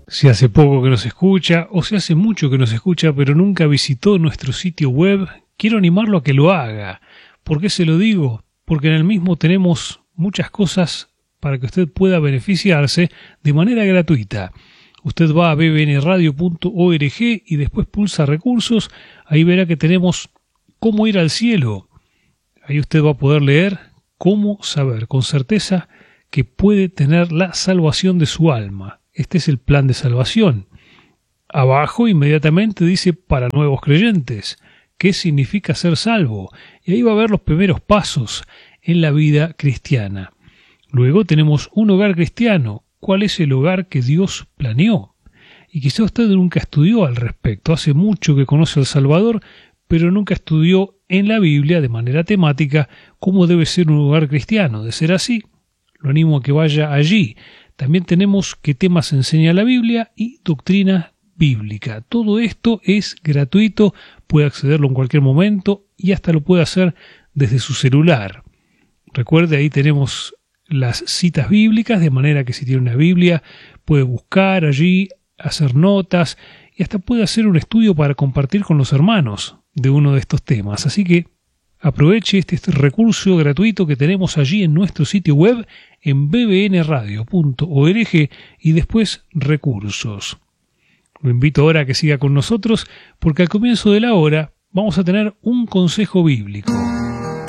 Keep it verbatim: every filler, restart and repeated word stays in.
Si hace poco que nos escucha o si hace mucho que nos escucha pero nunca visitó nuestro sitio web, quiero animarlo a que lo haga. ¿Por qué se lo digo? Porque en el mismo tenemos muchas cosas para que usted pueda beneficiarse de manera gratuita. Usted va a b b n radio punto org y después pulsa recursos. Ahí verá que tenemos cómo ir al cielo. Ahí usted va a poder leer cómo saber con certeza que puede tener la salvación de su alma. Este es el plan de salvación. Abajo inmediatamente dice para nuevos creyentes. ¿Qué significa ser salvo? Y ahí va a ver los primeros pasos en la vida cristiana. Luego tenemos un hogar cristiano. ¿Cuál es el hogar que Dios planeó? Y quizá usted nunca estudió al respecto. Hace mucho que conoce al Salvador, pero nunca estudió en la Biblia de manera temática cómo debe ser un hogar cristiano. De ser así, lo animo a que vaya allí. También tenemos qué temas enseña la Biblia y doctrina bíblica. Todo esto es gratuito, puede accederlo en cualquier momento y hasta lo puede hacer desde su celular. Recuerde, ahí tenemos las citas bíblicas, de manera que si tiene una Biblia puede buscar allí, hacer notas y hasta puede hacer un estudio para compartir con los hermanos de uno de estos temas. Así que aproveche este, este recurso gratuito que tenemos allí en nuestro sitio web en b b n radio punto org y después recursos. Lo invito ahora a que siga con nosotros porque al comienzo de la hora vamos a tener un consejo bíblico.